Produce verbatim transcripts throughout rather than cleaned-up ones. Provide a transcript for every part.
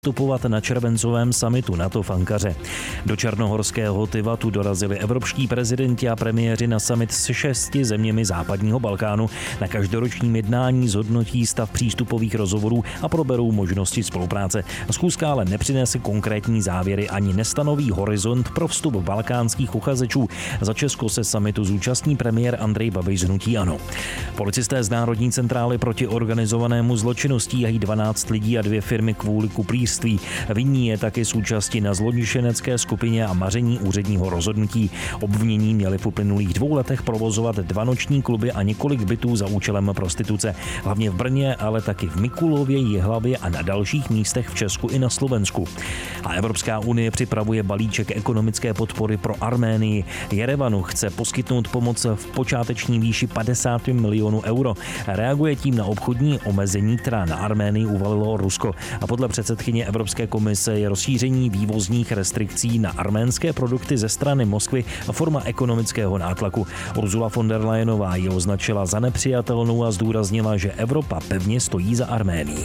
vstupovat na červencovém summitu NATO v Ankaře. Do černohorského Tivatu dorazili evropští prezidenti a premiéři na summit s šesti zeměmi západního Balkánu. Na každoročním jednání zhodnotí stav přístupových rozhovorů a proberou možnosti spolupráce. Schůzka ale nepřinese konkrétní závěry ani nestanoví horizont pro vstup balkánských uchazečů. Za Česko se summitu zúčastní premiér Andrej Babiš z hnutí ANO. Policisté z Národní centrály proti organizovanému zločinu stíhají dvanáct lidí a dvě firmy kvůli kuplířství. Vinní je taky z účasti na zlodějnecké skupině a maření úředního rozhodnutí. Obvinění měli v uplynulých dvou letech provozovat dva noční kluby a několik bytů za účelem prostituce. Hlavně v Brně, ale taky v Mikulově, Jihlavě a na dalších místech v Česku i na Slovensku. A Evropská unie připravuje balíček ekonomické podpory pro Arménii. Jerevanu chce poskytnout pomoc v počáteční výši padesát milionů euro. Reaguje tím na obchodní omezení, která na Arménii uvalilo Rusko. A podle předsedkyně Evropské komise je rozšíření vývozních restrikcí na arménské produkty ze strany Moskvy a forma ekonomického nátlaku. Ursula von der Leyenová ji označila za nepřijatelnou a zdůraznila, že Evropa pevně stojí za Arménií.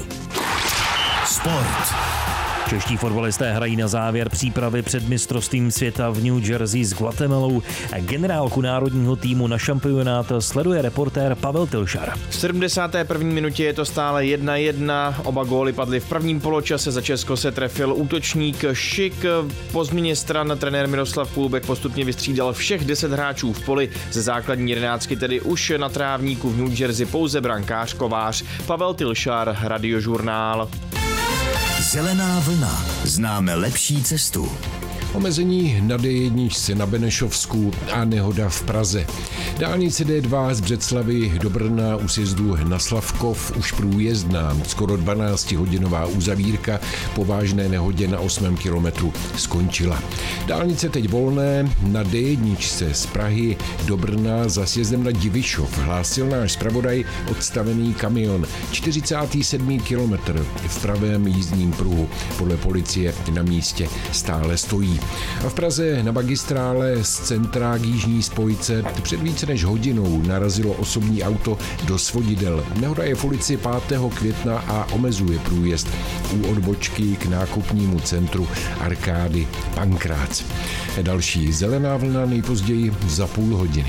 Sport. Čeští fotbalisté hrají na závěr přípravy před mistrovstvím světa v New Jersey s Guatemalou. Generálku národního týmu na šampionát sleduje reportér Pavel Tilšar. V sedmdesáté první minutě je to stále jedna jedna. Oba góly padly v prvním poločase. Za Česko se trefil útočník Šik. Po změně stran trenér Miroslav Kulbek postupně vystřídal všech deset hráčů v poli. Ze základní jedenáctky tedy už na trávníku v New Jersey pouze brankář Kovář. Pavel Tilšar, Radiožurnál. Zelená vlna. Známe lepší cestu. Omezení na D jedna na Benešovsku a nehoda v Praze. Dálnice D dva z Břeclavi do Brna u sjezdu na Slavkov už průjezdná. Skoro dvanáctihodinová uzavírka po vážné nehodě na osmém kilometru skončila. Dálnice teď volné na D jedna z Prahy do Brna za sjezdem na Divišov. Hlásil náš zpravodaj odstavený kamion. čtyřicátý sedmý kilometr v pravém jízdním pruhu. Podle policie na místě stále stojí. A v Praze na magistrále z centra k jižní spojce před více než hodinou narazilo osobní auto do svodidel. Nehoda je v ulici pátého května a omezuje průjezd u odbočky k nákupnímu centru Arkády Pankrác. Další zelená vlna nejpozději za půl hodiny.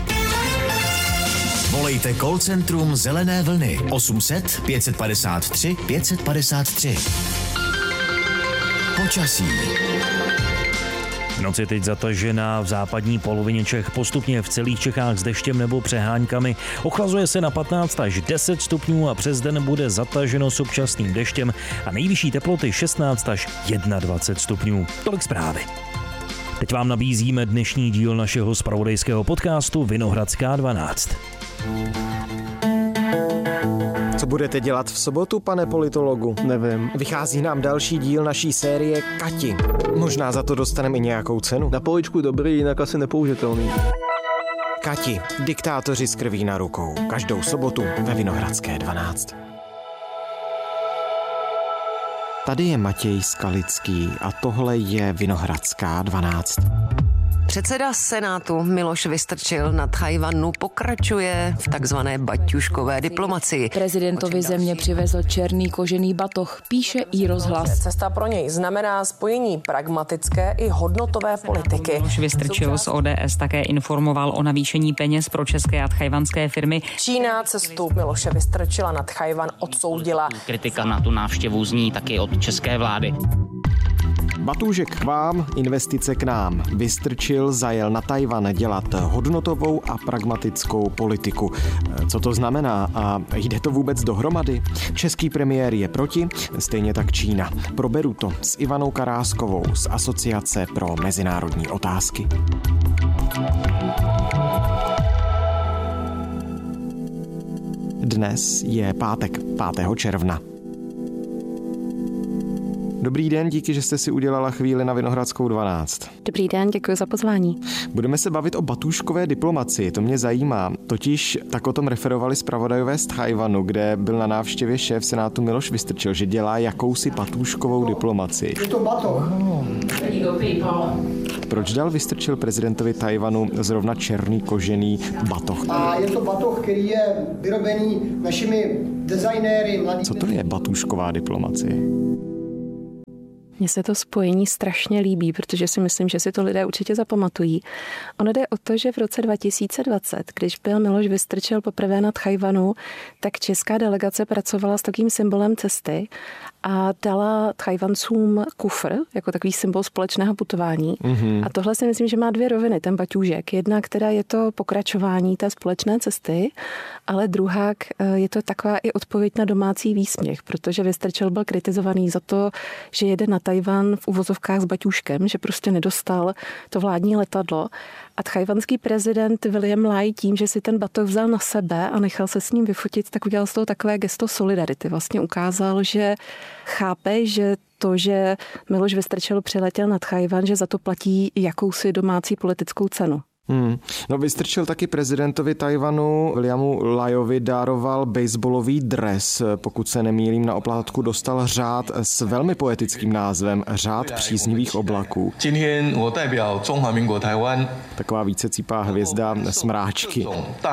Volejte call centrum Zelené vlny osm set pět padesát tři pět padesát tři. Počasí. Noc je teď zatažená v západní polovině Čech, postupně v celých Čechách s deštěm nebo přeháňkami. Ochlazuje se na patnáct až deset stupňů a přes den bude zataženo s občasným deštěm a nejvyšší teploty šestnáct až dvacet jedna stupňů. Tolik zprávy. Teď vám nabízíme dnešní díl našeho zpravodajského podcastu Vinohradská dvanáct. Co budete dělat v sobotu, pane politologu? Nevím. Vychází nám další díl naší série Kati. Možná za to dostaneme i nějakou cenu. Na poličku dobrý, jinak asi nepoužitelný. Kati, diktátoři s krví na rukou. Každou sobotu ve Vinohradské dvanáct. Tady je Matěj Skalický a tohle je Vinohradská dvanáct. Předseda Senátu Miloš Vystrčil na Tchaj-wanu pokračuje v takzvané baťuškové diplomacii. Prezidentovi země přivezl černý kožený batoh, píše iRozhlas. Cesta pro něj znamená spojení pragmatické i hodnotové politiky. Miloš Vystrčil z O D S také informoval o navýšení peněz pro české a tchajwanské firmy. Čína cestu Miloše Vystrčila na Tchaj-wan odsoudila. Kritika na tu návštěvu zní taky od české vlády. Batůžek k vám, investice k nám. Vystrčil zajel na Tchaj-wan dělat hodnotovou a pragmatickou politiku. Co to znamená a jde to vůbec dohromady? Český premiér je proti, stejně tak Čína. Proberu to s Ivanou Karáskovou z Asociace pro mezinárodní otázky. Dnes je pátek, pátého června. Dobrý den, díky, že jste si udělala chvíli na Vinohradskou dvanáct. Dobrý den, děkuji za pozvání. Budeme se bavit o batůžkové diplomacii, to mě zajímá. Totiž tak o tom referovali zpravodajové z Tchaj-wanu, kde byl na návštěvě šéf Senátu Miloš Vystrčil, že dělá jakousi batůžkovou diplomacii. Je to batoh. Proč dal Vystrčil prezidentovi Tchaj-wanu zrovna černý kožený batoh? A je to batoh, který je vyrobený našimi designéry. Co to je batůžková diplomacie? Mně se to spojení strašně líbí, protože si myslím, že si to lidé určitě zapamatují. Ono jde o to, že v roce dva tisíce dvacet, když byl Miloš Vystrčil poprvé na Tchaj-wanu, tak česká delegace pracovala s takým symbolem cesty a dala Tchaj-wancům kufr, jako takový symbol společného putování. Mm-hmm. A tohle si myslím, že má dvě roviny, ten baťůžek. Jedna, která je to pokračování té společné cesty, ale druhá je to taková i odpověď na domácí výsměch, protože Vystrčil byl kritizovaný za to, že jede na Tajvan v uvozovkách s baťůžkem, že prostě nedostal to vládní letadlo. A tchajwanský prezident William Lai tím, že si ten batoh vzal na sebe a nechal se s ním vyfotit, tak udělal z toho takové gesto solidarity. Vlastně ukázal, že chápe, že to, že Miloš Vystrčil přiletěl na Tchaj-wan, že za to platí jakousi domácí politickou cenu. Hmm. No, Vystrčil taky prezidentovi Tajvanu Williamu Laiovi daroval baseballový dres. Pokud se nemýlím, na oplátku dostal řád s velmi poetickým názvem Řád příznivých oblaků. Taková vícecípá hvězda smráčky.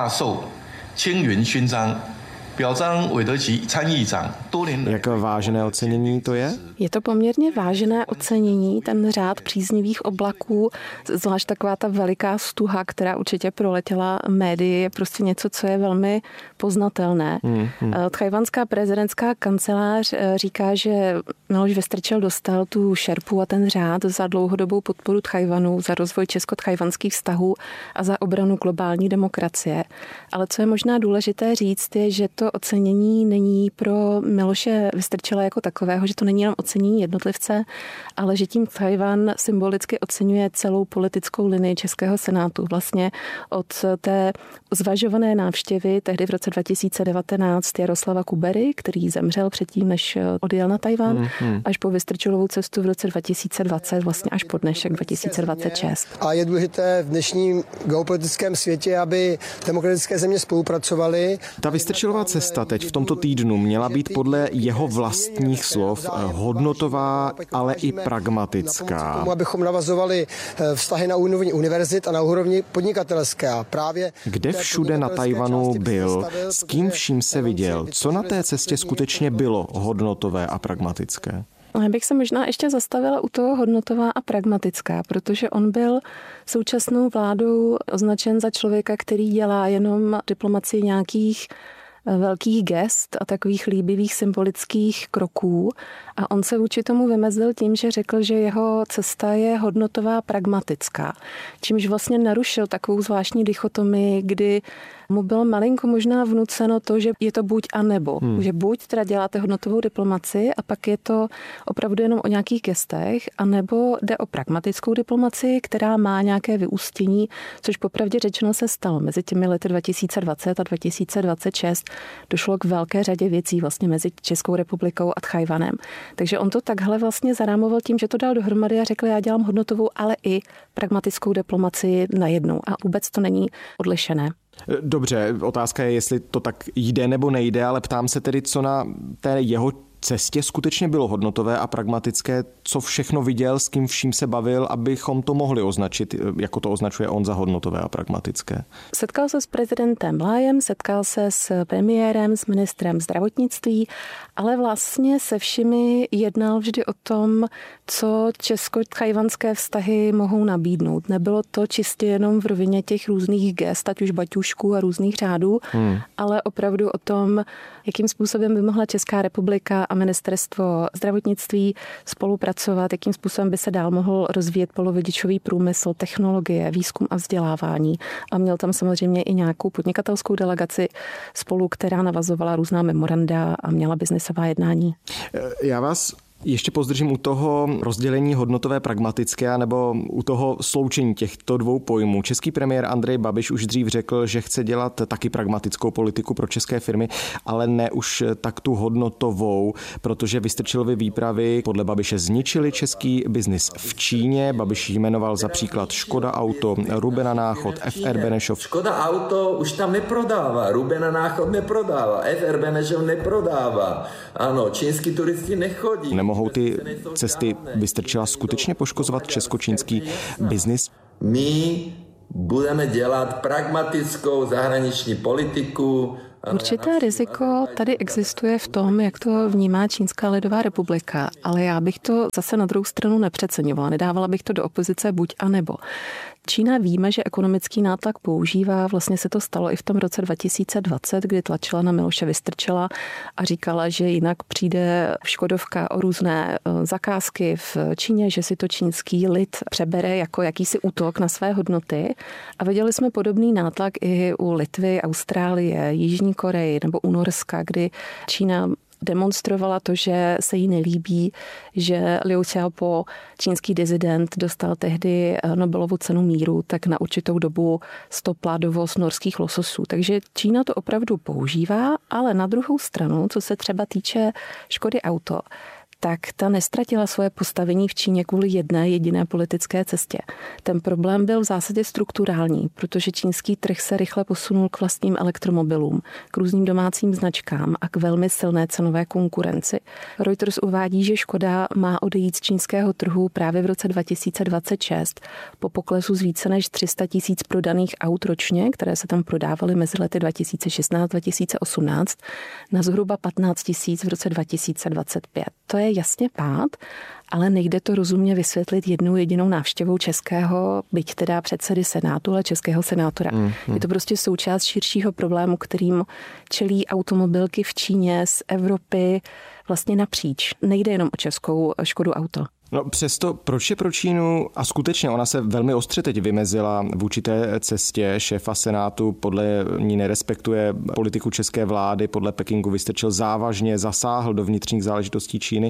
Jak vážené ocenění to je? Je to poměrně vážené ocenění, ten řád příznivých oblaků, zvlášť taková ta veliká stuha, která určitě proletěla médii, je prostě něco, co je velmi poznatelné. Hmm, hmm. Tchajwanská prezidentská kancelář říká, že Miloš Vystrčil dostal tu šerpu a ten řád za dlouhodobou podporu Tchaj-wanu, za rozvoj česko-tchajwanských vztahů a za obranu globální demokracie. Ale co je možná důležité říct, je, že to ocenění není pro Miloše Vystrčila jako takového, že to není jenom ocenění jednotlivce, ale že tím Tchaj-wan symbolicky oceňuje celou politickou linii Českého senátu. Vlastně od té zvažované návštěvy tehdy v roce dva tisíce devatenáct Jaroslava Kubery, který zemřel předtím, než odjel na Tajvan, mm, mm. až po Vystrčilovou cestu v roce dva tisíce dvacet, vlastně až po dnešek dva tisíce dvacet šest. A je důležité v dnešním geopolitickém světě, aby demokratické země spolupracovaly. Ta Vystrčilová cesta teď v tomto týdnu měla být podle jeho vlastních slov hodnotová, ale i pragmatická. Tomu, abychom navazovali vztahy na úrovni univerzit a na úrovni podnikatelské. A právě kde všude na Tajvanu byl, s kým vším se viděl, co na té cestě skutečně bylo hodnotové a pragmatické? Já bych se možná ještě zastavila u toho hodnotová a pragmatická, protože on byl současnou vládou označen za člověka, který dělá jenom diplomacii nějakých velkých gest a takových líbivých symbolických kroků. A on se vůči tomu vymezil tím, že řekl, že jeho cesta je hodnotová pragmatická. Čímž vlastně narušil takovou zvláštní dichotomii, kdy mu bylo malinko možná vnuceno to, že je to buď a nebo. Hmm. Že buď teda děláte hodnotovou diplomaci a pak je to opravdu jenom o nějakých gestech, a nebo jde o pragmatickou diplomacii, která má nějaké vyústění, což popravdě řečeno se stalo. Mezi těmi lety dva tisíce dvacet a dva tisíce dvacet šest došlo k velké řadě věcí vlastně mezi Českou republikou a Tchaj-wanem. Takže on to takhle vlastně zarámoval tím, že to dal dohromady a řekl, já dělám hodnotovou, ale i pragmatickou diplomacii najednou. A vůbec to není odlišené. Dobře, otázka je, jestli to tak jde nebo nejde, ale ptám se tedy, co na té jeho cestě skutečně bylo hodnotové a pragmatické, co všechno viděl, s kým vším se bavil, abychom to mohli označit, jako to označuje on, za hodnotové a pragmatické. Setkal se s prezidentem Laiem, setkal se s premiérem, s ministrem zdravotnictví, ale vlastně se všemi jednal vždy o tom, co česko-tchajwanské vztahy mohou nabídnout. Nebylo to čistě jenom v rovině těch různých gest, ať už baťušků a různých řádů, hmm. ale opravdu o tom, jakým způsobem by mohla Česká republika a ministerstvo zdravotnictví spolupracovat, jakým způsobem by se dál mohl rozvíjet polovodičový průmysl, technologie, výzkum a vzdělávání. A měl tam samozřejmě i nějakou podnikatelskou delegaci spolu, která navazovala různá memoranda a měla biznesová jednání. Já vás ještě pozdržím u toho rozdělení hodnotové pragmatické nebo u toho sloučení těchto dvou pojmů. Český premiér Andrej Babiš už dřív řekl, že chce dělat taky pragmatickou politiku pro české firmy, ale ne už tak tu hodnotovou, protože Vystrčilovy výpravy podle Babiše zničily český biznis v Číně. Babiš jmenoval za příklad Škoda Auto, Rubena Náchod, F R Benešov. Škoda Auto už tam neprodává, Rubena Náchod neprodává, F R Benešov neprodává. Ano, čínský turisti nechodí. Mohou ty cesty Vystrčila skutečně poškozovat česko-čínský biznis? My budeme dělat pragmatickou zahraniční politiku Určité riziko tady existuje v tom, jak to vnímá Čínská lidová republika, ale já bych to zase na druhou stranu nepřeceňovala. Nedávala bych to do opozice buď a nebo. Čína víme, že ekonomický nátlak používá, vlastně se to stalo i v tom roce dva tisíce dvacet, kdy tlačila na Miloše Vystrčila a říkala, že jinak přijde Škodovka o různé zakázky v Číně, že si to čínský lid přebere jako jakýsi útok na své hodnoty. A viděli jsme podobný nátlak i u Litvy, Austrálie, Jižní Koreji nebo u Norska, kdy Čína demonstrovala to, že se jí nelíbí, že Liu Xiaobo, čínský dizident, dostal tehdy Nobelovu cenu míru, tak na určitou dobu stopla dovoz norských lososů. Takže Čína to opravdu používá, ale na druhou stranu, co se třeba týče Škody Auto, tak ta nestratila svoje postavení v Číně kvůli jedné jediné politické cestě. Ten problém byl v zásadě strukturální, protože čínský trh se rychle posunul k vlastním elektromobilům, k různým domácím značkám a k velmi silné cenové konkurenci. Reuters uvádí, že Škoda má odejít z čínského trhu právě v roce dva tisíce dvacet šest po poklesu z více než tři sta tisíc prodaných aut ročně, které se tam prodávaly mezi lety dva tisíce šestnáct dva tisíce osmnáct, na zhruba patnáct tisíc v roce dva tisíce dvacet pět. To je jasně pád, ale nejde to rozumně vysvětlit jednou jedinou návštěvou českého, byť teda předsedy Senátu, ale českého senátora. Mm, mm. Je to prostě součást širšího problému, kterým čelí automobilky v Číně, z Evropy, vlastně napříč. Nejde jenom o českou Škodu Auto. No přesto, proč je pro Čínu, a skutečně ona se velmi ostře teď vymezila vůči té cestě šéfa Senátu, podle ní nerespektuje politiku české vlády, podle Pekingu Vystrčil závažně zasáhl do vnitřních záležitostí Číny.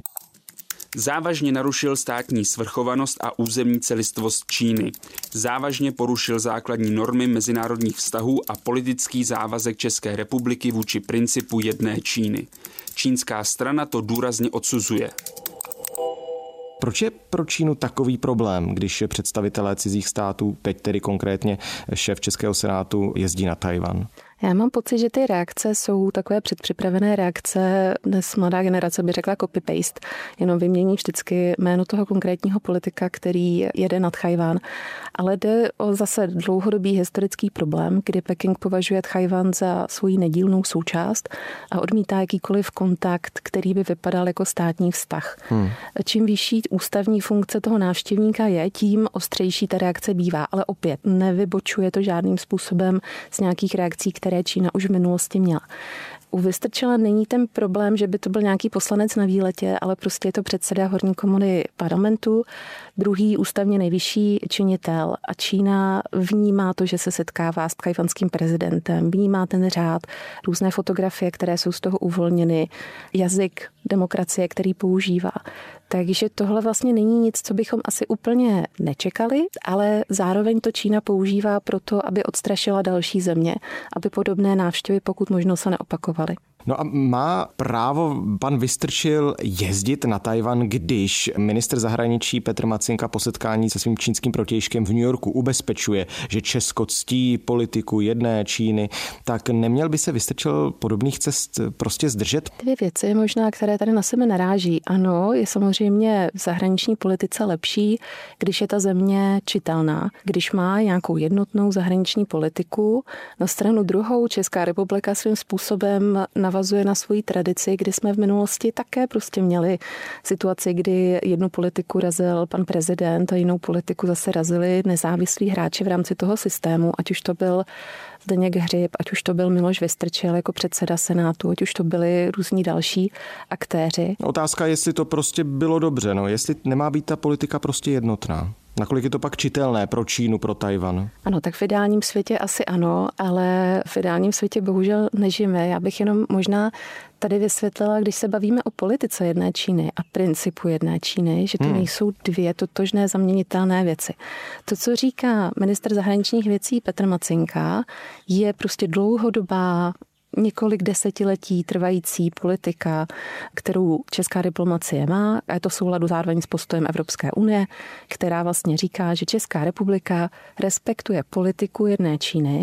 Závažně narušil státní svrchovanost a územní celistvost Číny. Závažně porušil základní normy mezinárodních vztahů a politický závazek České republiky vůči principu jedné Číny. Čínská strana to důrazně odsuzuje. Proč je pro Čínu takový problém, když představitelé cizích států, teď tedy konkrétně šéf Českého senátu, jezdí na Tchaj-wan? Já mám pocit, že ty reakce jsou takové předpřipravené reakce. Dnes mladá generace by řekla copy-paste. Jenom vymění vždycky jméno toho konkrétního politika, který jede na Tchaj-wan. Ale jde o zase dlouhodobý historický problém, kdy Peking považuje Tchaj-wan za svoji nedílnou součást a odmítá jakýkoliv kontakt, který by vypadal jako státní vztah. Hmm. Čím vyšší ústavní funkce toho návštěvníka je, tím ostřejší ta reakce bývá. Ale opět nevybočuje to žádným způsobem z nějakých reakcí, které Čína už v minulosti měla. U Vystrčila není ten problém, že by to byl nějaký poslanec na výletě, ale prostě je to předseda horní komory parlamentu, druhý ústavně nejvyšší činitel a Čína vnímá to, že se setkává s tchajwanským prezidentem, vnímá ten řád, různé fotografie, které jsou z toho uvolněny, jazyk demokracie, který používá. Takže tohle vlastně není nic, co bychom asi úplně nečekali, ale zároveň to Čína používá proto, aby odstrašila další země, aby podobné návštěvy pokud možno se neopakovaly. No a má právo pan Vystrčil jezdit na Tchaj-wan, když ministr zahraničí Petr Macinka po setkání se svým čínským protějškem v New Yorku ubezpečuje, že Česko ctí politiku jedné Číny, tak neměl by se Vystrčil podobných cest prostě zdržet? Dvě věci možná, které tady na sebe naráží. Ano, je samozřejmě v zahraniční politice lepší, když je ta země čitelná, když má nějakou jednotnou zahraniční politiku. Na stranu druhou Česká republika svým způsobem navazuje na svoji tradici, kdy jsme v minulosti také prostě měli situaci, kdy jednu politiku razil pan prezident a jinou politiku zase razili nezávislí hráči v rámci toho systému, ať už to byl Zdeněk Hřib, ať už to byl Miloš Vystrčil jako předseda Senátu, ať už to byli různí další aktéři. Otázka, jestli to prostě bylo dobře, no, jestli nemá být ta politika prostě jednotná. Nakolik je to pak čitelné pro Čínu, pro Tchaj-wan? Ano, tak v ideálním světě asi ano, ale v ideálním světě bohužel nežijeme. Já bych jenom možná tady vysvětlila, když se bavíme o politice jedné Číny a principu jedné Číny, že to hmm. nejsou dvě totožné zaměnitelné věci. To, co říká ministr zahraničních věcí Petr Macinka, je prostě dlouhodobá několik desetiletí trvající politika, kterou česká diplomacie má, a je to v souladu zároveň s postojem Evropské unie, která vlastně říká, že Česká republika respektuje politiku jedné Číny,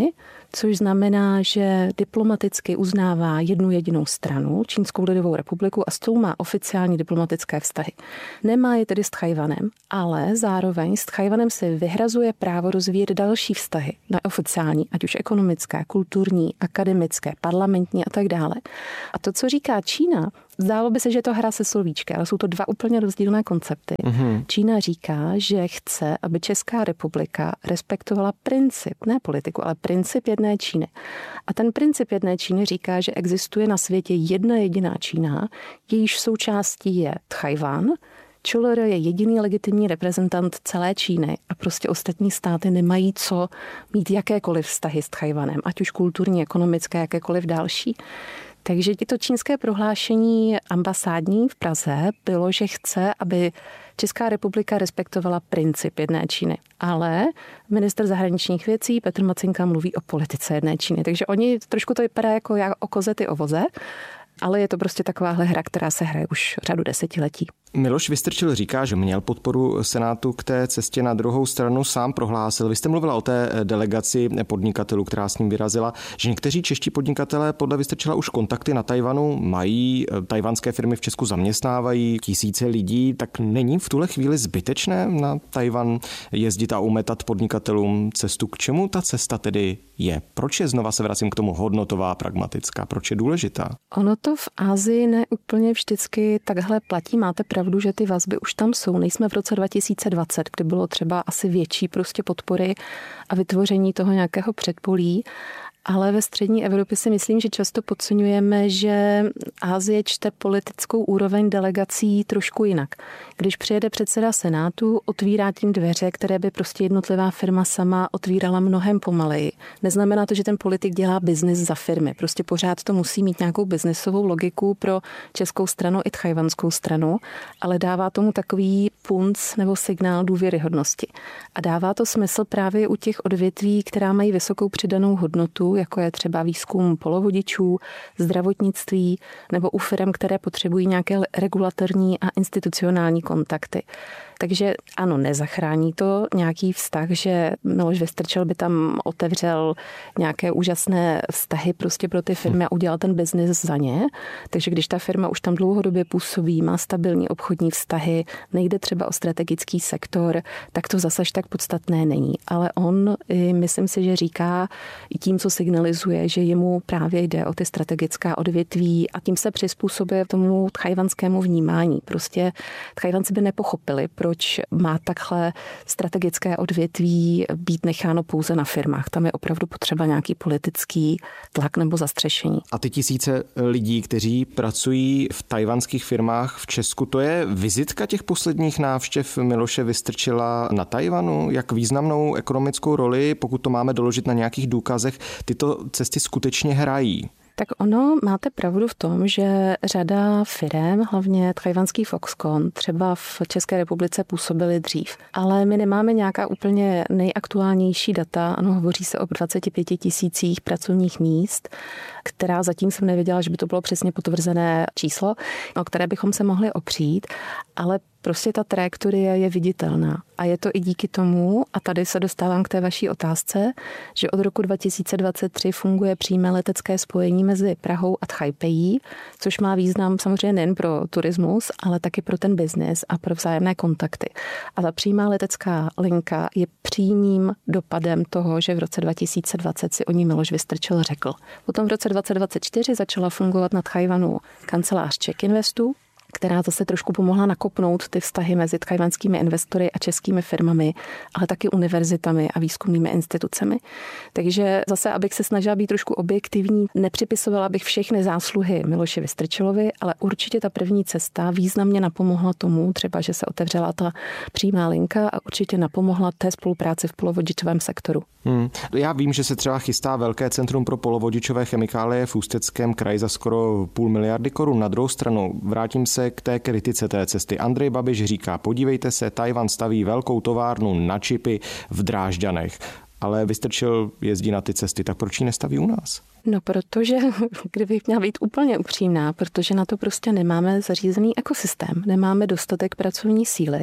což znamená, že diplomaticky uznává jednu jedinou stranu, Čínskou lidovou republiku, a s tou má oficiální diplomatické vztahy. Nemá je tedy s Tchajwanem, ale zároveň s Tchajwanem si vyhrazuje právo rozvíjet další vztahy, neoficiální, ať už ekonomické, kulturní, akademické, parlamentní a tak dále. A to, co říká Čína, zdálo by se, že je to hra se slovíčky, ale jsou to dva úplně rozdílné koncepty. Mm-hmm. Čína říká, že chce, aby Česká republika respektovala princip, ne politiku, ale princip jedné Číny. A ten princip jedné Číny říká, že existuje na světě jedna jediná Čína, jejíž součástí je Tchajwan. Č L R je jediný legitimní reprezentant celé Číny a prostě ostatní státy nemají co mít jakékoliv vztahy s Tchajwanem, ať už kulturní, ekonomické, jakékoliv další. Takže to čínské prohlášení ambasádní v Praze bylo, že chce, aby Česká republika respektovala princip jedné Číny. Ale ministr zahraničních věcí Petr Macinka mluví o politice jedné Číny. Takže oni trošku to vypadá jako o koze ty ovoze, ale je to prostě takováhle hra, která se hraje už řadu desetiletí. Miloš Vystrčil říká, že měl podporu Senátu k té cestě, na druhou stranu sám prohlásil. Vy jste mluvila o té delegaci podnikatelů, která s ním vyrazila, že někteří čeští podnikatelé podle Vystrčila už kontakty na Tchajwanu mají, tajvanské firmy v Česku zaměstnávají tisíce lidí, tak není v tuhle chvíli zbytečné na Tchajwan jezdit a umetat podnikatelům cestu? K čemu ta cesta tedy je? Proč je, znova se vracím k tomu, hodnotová, pragmatická? Proč je důležitá? Ono to v Asii ne úplně vždycky takhle platí. Máte pravdu, že ty vazby už tam jsou. Nejsme v roce dva tisíce dvacet, kdy bylo třeba asi větší prostě podpory a vytvoření toho nějakého předpolí. Ale ve střední Evropě si myslím, že často podceňujeme, že Asie čte politickou úroveň delegací trošku jinak. Když přijede předseda Senátu, otvírá tím dveře, které by prostě jednotlivá firma sama otvírala mnohem pomaleji. Neznamená to, že ten politik dělá biznis za firmy. Prostě pořád to musí mít nějakou biznisovou logiku pro českou stranu i tchajwanskou stranu, ale dává tomu takový punc nebo signál důvěryhodnosti. A dává to smysl právě u těch odvětví, která mají vysokou přidanou hodnotu, jako je třeba výzkum polovodičů, zdravotnictví nebo u firm, které potřebují nějaké regulatorní a institucionální kontakty. Takže ano, nezachrání to nějaký vztah, že Miloš Vystrčil by tam otevřel nějaké úžasné vztahy prostě pro ty firmy a udělal ten biznis za ně. Takže když ta firma už tam dlouhodobě působí, má stabilní obchodní vztahy, nejde třeba o strategický sektor, tak to zase tak podstatné není. Ale on, myslím si, že říká i tím, co signalizuje, že jemu právě jde o ty strategická odvětví a tím se přizpůsobuje tomu tchajwanskému vnímání. Prostě Tchajwanci by nepochopili, proč má takhle strategické odvětví být necháno pouze na firmách. Tam je opravdu potřeba nějaký politický tlak nebo zastřešení. A ty tisíce lidí, kteří pracují v tchajwanských firmách v Česku, to je vizitka těch posledních návštěv Miloše Vystrčila na Tchajwanu? Jak významnou ekonomickou roli, pokud to máme doložit na nějakých důkazech, tyto cesty skutečně hrají? Tak ono, máte pravdu v tom, že řada firem, hlavně tchajwanský Foxconn, třeba v České republice působily dřív. Ale my nemáme nějaká úplně nejaktuálnější data, ano, hovoří se o dvaceti pěti tisících pracovních míst, která zatím jsem nevěděla, že by to bylo přesně potvrzené číslo, o které bychom se mohli opřít, ale prostě ta trajektorie je viditelná. A je to i díky tomu, a tady se dostávám k té vaší otázce, že od roku dva tisíce dvacet tři funguje přímé letecké spojení mezi Prahou a Tchajpejí, což má význam samozřejmě nejen pro turismus, ale taky pro ten biznis a pro vzájemné kontakty. A ta přímá letecká linka je přímým dopadem toho, že v roce dva tisíce dvacet si o ní Miloš Vystrčil řekl. Potom v roce dva tisíce dvacet čtyři začala fungovat na Tchajwanu kancelář Czech Investu, která zase trošku pomohla nakopnout ty vztahy mezi tchajwanskými investory a českými firmami, ale taky univerzitami a výzkumnými institucemi. Takže zase, abych se snažila být trošku objektivní, nepřipisovala bych všechny zásluhy Miloši Vystrčilovi, ale určitě ta první cesta významně napomohla tomu, třeba, že se otevřela ta přímá linka a určitě napomohla té spolupráci v polovodičovém sektoru. Hmm. Já vím, že se třeba chystá velké centrum pro polovodičové chemikálie v Ústeckém kraji za skoro půl miliardy korun. Na druhou stranu vrátím se k té kritice té cesty. Andrej Babiš říká, podívejte se, Tchajwan staví velkou továrnu na čipy v Drážďanech, ale Vystrčil jezdí na ty cesty, tak proč ji nestaví u nás? No, protože, kdybych měla být úplně upřímná, protože na to prostě nemáme zařízený ekosystém, nemáme dostatek pracovní síly,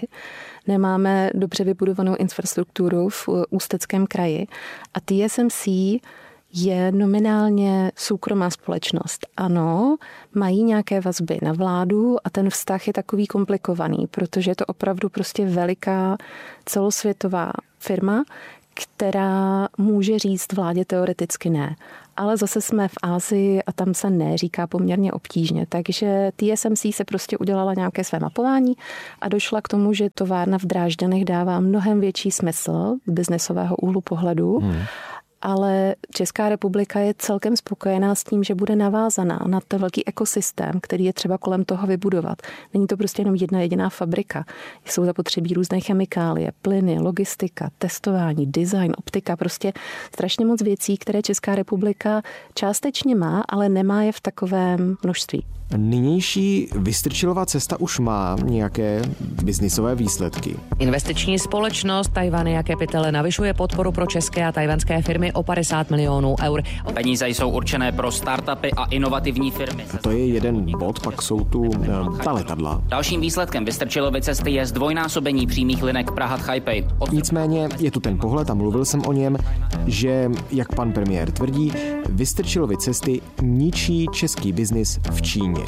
nemáme dobře vybudovanou infrastrukturu v Ústeckém kraji a T S M C je nominálně soukromá společnost. Ano, mají nějaké vazby na vládu a ten vztah je takový komplikovaný, protože je to opravdu prostě veliká celosvětová firma, která může říct vládě teoreticky ne. Ale zase jsme v Asii a tam se ne říká poměrně obtížně. Takže T S M C se prostě udělala nějaké své mapování a došla k tomu, že továrna v Drážďanech dává mnohem větší smysl z biznesového úhlu pohledu. Hmm. Ale Česká republika je celkem spokojená s tím, že bude navázaná na ten velký ekosystém, který je třeba kolem toho vybudovat. Není to prostě jenom jedna jediná fabrika. Jsou zapotřebí různé chemikálie, plyny, logistika, testování, design, optika, prostě strašně moc věcí, které Česká republika částečně má, ale nemá je v takovém množství. Nynější Vystrčilova cesta už má nějaké biznisové výsledky. Investiční společnost Taiwan Capital navyšuje podporu pro české a tajvanské firmy o padesát milionů eur. Peníze jsou určené pro startupy a inovativní firmy. To je jeden bod, pak jsou tu ta letadla. Dalším výsledkem Vystrčilovy cesty je zdvojnásobení přímých linek Praha-Taipei. Od... Nicméně je tu ten pohled a mluvil jsem o něm, že, jak pan premiér tvrdí, Vystrčilovy cesty ničí český biznis v Číně.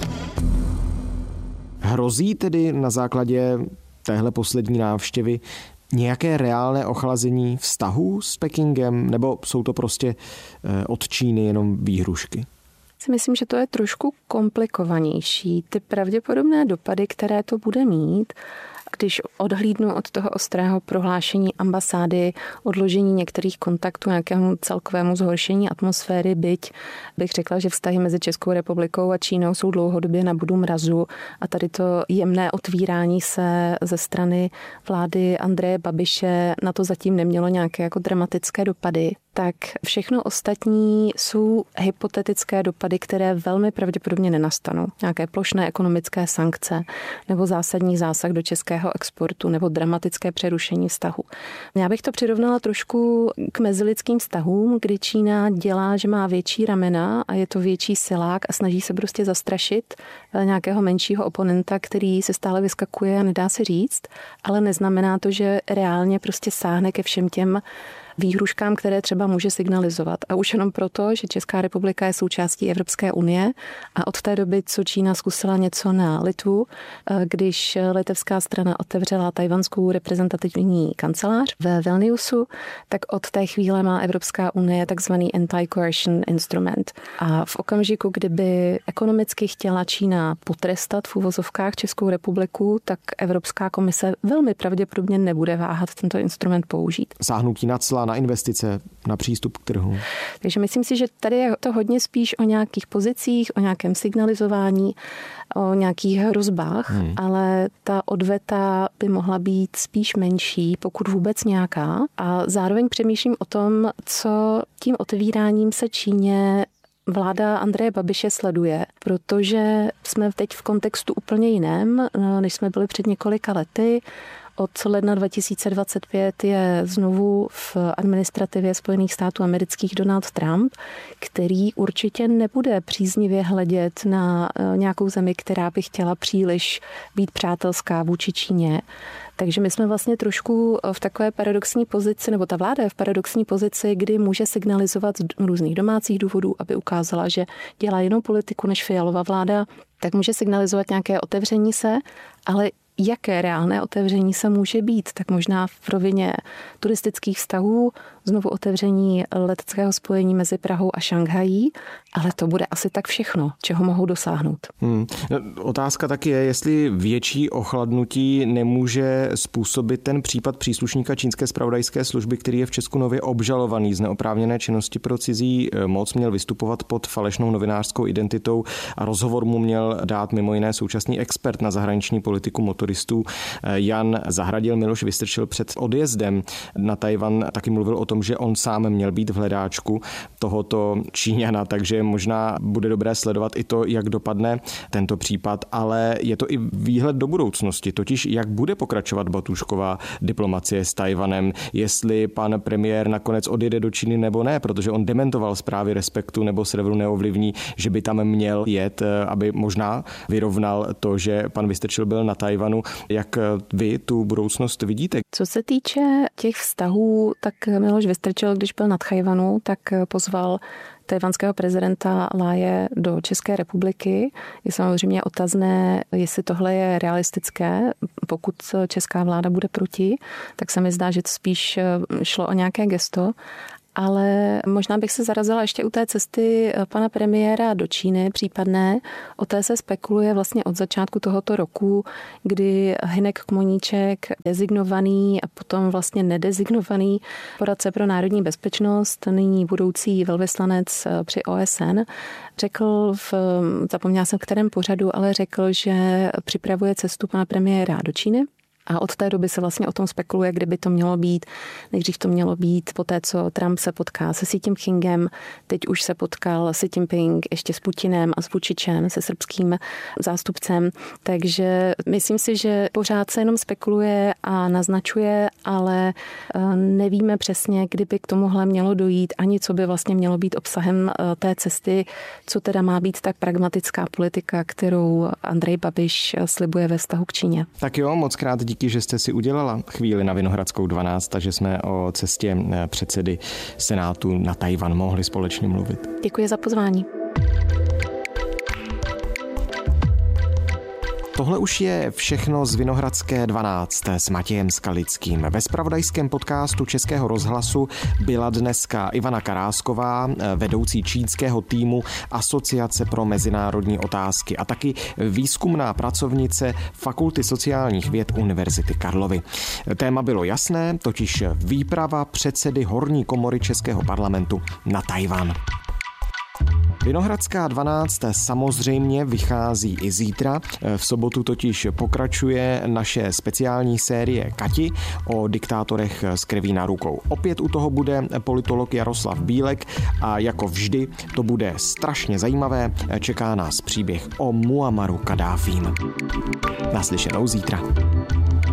Hrozí tedy na základě téhle poslední návštěvy nějaké reálné ochlazení vztahů s Pekingem, nebo jsou to prostě od Číny jenom výhrušky? Si myslím, že to je trošku komplikovanější. Ty pravděpodobné dopady, které to bude mít, když odhlídnu od toho ostrého prohlášení ambasády, odložení některých kontaktů, nějakému celkovému zhoršení atmosféry, byť bych řekla, že vztahy mezi Českou republikou a Čínou jsou dlouhodobě na bodu mrazu a tady to jemné otvírání se ze strany vlády Andreje Babiše na to zatím nemělo nějaké jako dramatické dopady, tak všechno ostatní jsou hypotetické dopady, které velmi pravděpodobně nenastanou. Nějaké plošné ekonomické sankce nebo zásadní zásah do českého exportu nebo dramatické přerušení vztahu. Já bych to přirovnala trošku k mezilidským vztahům, kdy Čína dělá, že má větší ramena a je to větší silák a snaží se prostě zastrašit nějakého menšího oponenta, který se stále vyskakuje a nedá se říct, ale neznamená to, že reálně prostě sáhne ke všem těm výhruškám, které třeba může signalizovat. A už jenom proto, že Česká republika je součástí Evropské unie a od té doby, co Čína zkusila něco na Litvu, když litevská strana otevřela tajvanskou reprezentativní kancelář ve Vilniusu, tak od té chvíle má Evropská unie takzvaný anti-coercion instrument. A v okamžiku, kdyby ekonomicky chtěla Čína potrestat v uvozovkách Českou republiku, tak Evropská komise velmi pravděpodobně nebude váhat tento instrument použít. Sáhnutí na cla, na investice, na přístup k trhu. Takže myslím si, že tady je to hodně spíš o nějakých pozicích, o nějakém signalizování, o nějakých hrozbách, hmm. ale ta odveta by mohla být spíš menší, pokud vůbec nějaká. A zároveň přemýšlím o tom, co tím otevíráním se Číně vláda Andreje Babiše sleduje, protože jsme teď v kontextu úplně jiném, než jsme byli před několika lety. Od ledna dva tisíce dvacet pět je znovu v administrativě Spojených států amerických Donald Trump, který určitě nebude příznivě hledět na nějakou zemi, která by chtěla příliš být přátelská vůči Číně. Takže my jsme vlastně trošku v takové paradoxní pozici, nebo ta vláda je v paradoxní pozici, kdy může signalizovat z různých domácích důvodů, aby ukázala, že dělá jinou politiku než Fialova vláda, tak může signalizovat nějaké otevření se, ale jaké reálné otevření se může být, tak možná v rovině turistických vztahů, znovu otevření leteckého spojení mezi Prahou a Šanghají, ale to bude asi tak všechno, čeho mohou dosáhnout. Hmm. Otázka taky je, jestli větší ochladnutí nemůže způsobit ten případ příslušníka čínské zpravodajské služby, který je v Česku nově obžalovaný z neoprávněné činnosti pro cizí moc, měl vystupovat pod falešnou novinářskou identitou a rozhovor mu měl dát mimo jiné současný expert na zahraniční politiku motoristů Jan Zahradil. Miloš Vystrčil před odjezdem na Tajvan taky mluvil o tom, že on sám měl být v hledáčku tohoto Číňana, takže možná bude dobré sledovat i to, jak dopadne tento případ, ale je to i výhled do budoucnosti, totiž jak bude pokračovat Batušková diplomacie s Tajvanem, jestli pan premiér nakonec odjede do Číny nebo ne, protože on dementoval zprávy Respektu nebo Serveru neovlivní, že by tam měl jet, aby možná vyrovnal to, že pan Vystrčil byl na Tajvanu. Jak vy tu budoucnost vidíte? Co se týče těch vztahů, tak Miloš Vystrčil, když byl na Tchajwanu, tak pozval tchajwanského prezidenta Láje do České republiky. Je samozřejmě otazné, jestli tohle je realistické. Pokud česká vláda bude proti, tak se mi zdá, že to spíš šlo o nějaké gesto. Ale možná bych se zarazila ještě u té cesty pana premiéra do Číny případné. O té se spekuluje vlastně od začátku tohoto roku, kdy Hynek Kmoníček, designovaný a potom vlastně nedezignovaný poradce pro národní bezpečnost, nyní budoucí velvyslanec při O S N, řekl, v, zapomněla jsem v kterém pořadu, ale řekl, že připravuje cestu pana premiéra do Číny. A od té doby se vlastně o tom spekuluje, kdyby to mělo být. Nejdřív to mělo být po té, co Trump se potká se Xi Jinpingem, teď už se potkal Xi Jinping ještě s Putinem a s Vučičem, se srbským zástupcem. Takže myslím si, že pořád se jenom spekuluje a naznačuje, ale nevíme přesně, kdyby k tomuhle mělo dojít, ani co by vlastně mělo být obsahem té cesty, co teda má být tak pragmatická politika, kterou Andrej Babiš slibuje ve vztahu k Číně. Tak jo, moc krát díky, že jste si udělala chvíli na Vinohradskou dvanáct, takže jsme o cestě předsedy Senátu na Tchajwan mohli společně mluvit. Děkuji za pozvání. Tohle už je všechno z Vinohradské dvanáct s Matějem Skalickým. Ve zpravodajském podcastu Českého rozhlasu byla dneska Ivana Karásková, vedoucí čínského týmu Asociace pro mezinárodní otázky a taky výzkumná pracovnice Fakulty sociálních věd Univerzity Karlovy. Téma bylo jasné, totiž výprava předsedy Horní komory Českého parlamentu na Tchajwan. Vinohradská dvanáct samozřejmě vychází i zítra. V sobotu totiž pokračuje naše speciální série Kati o diktátorech s krví na rukou. Opět u toho bude politolog Jaroslav Bílek a jako vždy to bude strašně zajímavé. Čeká nás příběh o Muammaru Kaddáfím. Naslyšenou zítra.